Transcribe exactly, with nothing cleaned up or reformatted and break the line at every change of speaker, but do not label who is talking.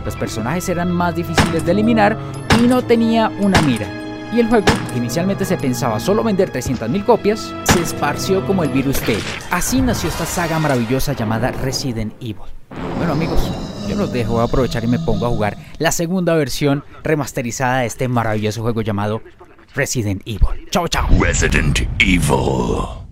Los personajes eran más difíciles de eliminar y no tenía una mira. Y el juego, que inicialmente se pensaba solo vender trescientas mil copias, se esparció como el virus T. Así nació esta saga maravillosa llamada Resident Evil. Bueno amigos, yo los dejo, voy a aprovechar y me pongo a jugar la segunda versión remasterizada de este maravilloso juego llamado Resident Evil. Chao, chao.
Resident Evil.